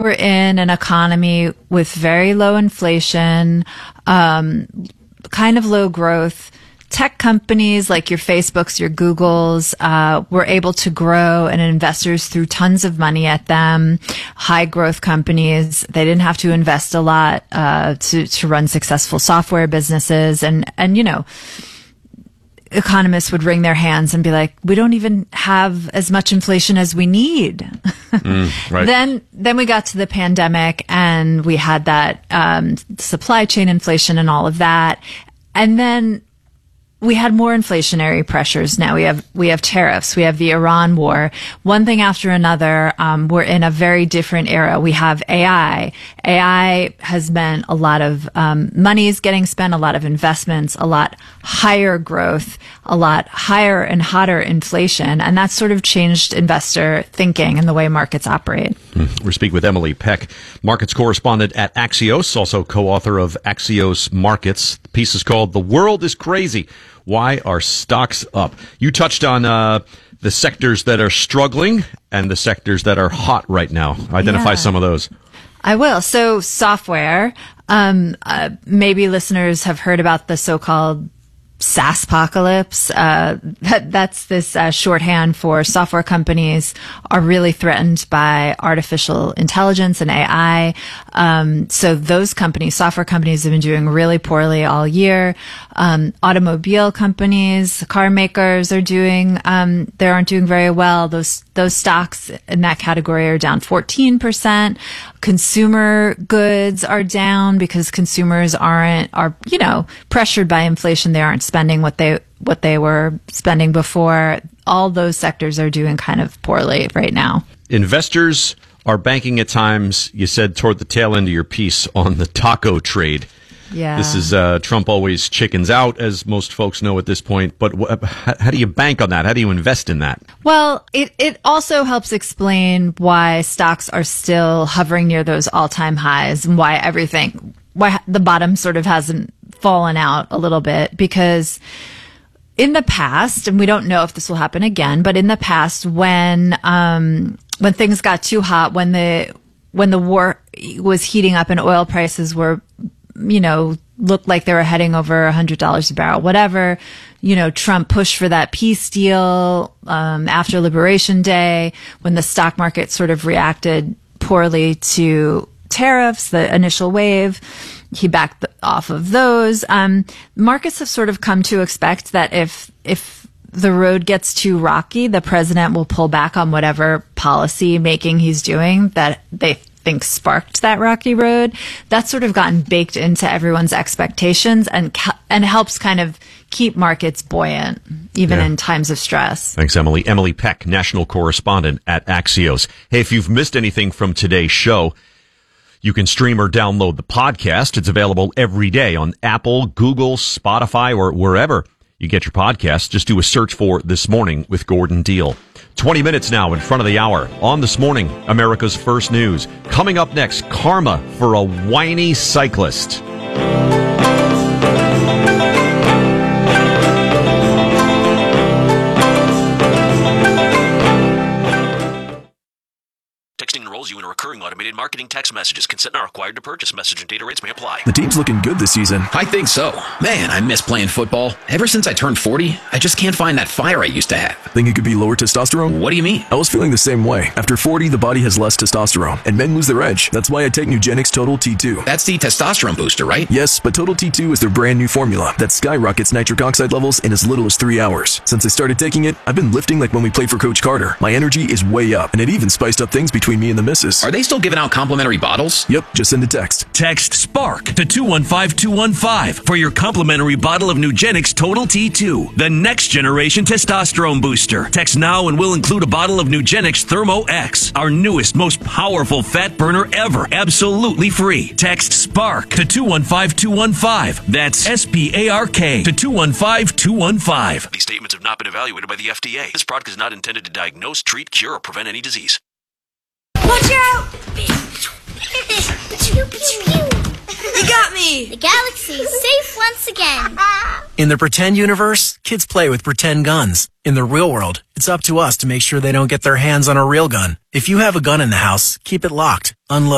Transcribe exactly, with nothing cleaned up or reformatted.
we're in an economy with very low inflation, um, kind of low growth. Tech companies like your Facebooks, your Googles, uh, were able to grow, and investors threw tons of money at them. High growth companies, they didn't have to invest a lot, uh, to, to run successful software businesses. And, and, you know, economists would wring their hands and be like, we don't even have as much inflation as we need. Mm, right. Then, then we got to the pandemic, and we had that, um, supply chain inflation and all of that. And then we had more inflationary pressures. Now we have we have tariffs. We have the Iran war. One thing after another. Um, we're in a very different era. We have A I. A I has meant a lot of um, money is getting spent, a lot of investments, a lot higher growth, a lot higher and hotter inflation, and that's sort of changed investor thinking and the way markets operate. We're speaking with Emily Peck, markets correspondent at Axios, also co-author of Axios Markets. The piece is called "The World is Crazy. Why are stocks up?" You touched on uh, the sectors that are struggling and the sectors that are hot right now. Identify yeah. some of those. I will. So software, um, uh, maybe listeners have heard about the so-called SaaSpocalypse. Uh, that, that's this uh, shorthand for software companies are really threatened by artificial intelligence and A I. Um, so those companies, software companies, have been doing really poorly all year. Um, automobile companies, car makers are doing, um, they aren't doing very well. Those, those stocks in that category are down fourteen percent. Consumer goods are down because consumers aren't, are, you know, pressured by inflation. They aren't spending what they, what they were spending before. All those sectors are doing kind of poorly right now. Investors are banking at times, you said toward the tail end of your piece, on the taco trade. Yeah. This is, uh, Trump always chickens out, as most folks know at this point. But wh- how do you bank on that? How do you invest in that? Well, it, it also helps explain why stocks are still hovering near those all-time highs and why everything, why the bottom sort of hasn't fallen out a little bit. Because in the past, and we don't know if this will happen again, but in the past, when, um, when things got too hot, when the, when the war was heating up and oil prices were, you know, looked like they were heading over one hundred dollars a barrel, whatever, you know, Trump pushed for that peace deal, um, after Liberation Day, when the stock market sort of reacted poorly to tariffs, the initial wave, he backed off of those. Um, markets have sort of come to expect that if, if the road gets too rocky, the president will pull back on whatever policy making he's doing that they think sparked that rocky road. That's sort of gotten baked into everyone's expectations and and helps kind of keep markets buoyant, even yeah. in times of stress. Thanks, Emily. Emily Peck, national correspondent at Axios. Hey, if you've missed anything from today's show, you can stream or download the podcast. It's available every day on Apple, Google, Spotify, or wherever you get your podcasts. Just do a search for This Morning with Gordon Deal. twenty minutes now in front of the hour on This Morning, America's First News. Coming up next, karma for a whiny cyclist. Texting enrolls you in a recurring automated marketing text messages. Consent not required to purchase. Message and data rates may apply. The team's looking good this season. I think so. Man, I miss playing football. Ever since I turned forty, I just can't find that fire I used to have. Think it could be lower testosterone? What do you mean? I was feeling the same way. After forty, the body has less testosterone, and men lose their edge. That's why I take Nugenix Total T two. That's the testosterone booster, right? Yes, but Total T two is their brand new formula that skyrockets nitric oxide levels in as little as three hours. Since I started taking it, I've been lifting like when we played for Coach Carter. My energy is way up, and it even spiced up things between me and the missus. Are they still giving out complimentary bottles? Yep, just send a text. Text SPARK to two one five two one five for your complimentary bottle of Nugenix Total T two, the next generation testosterone booster. Text now and we'll include a bottle of Nugenix Thermo X, our newest, most powerful fat burner ever, absolutely free. Text SPARK to two one five two one five. That's S P A R K to two one five two one five. These statements have not been evaluated by the F D A. This product is not intended to diagnose, treat, cure, or prevent any disease. Watch out! Pew, pew, pew. You got me! The galaxy is safe once again. In the pretend universe, kids play with pretend guns. In the real world, it's up to us to make sure they don't get their hands on a real gun. If you have a gun in the house, keep it locked, unloaded.